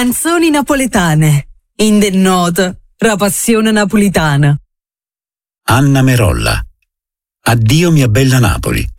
canzoni napoletane. In del noto, la passione napolitana. Anna Merolla. Addio mia bella Napoli.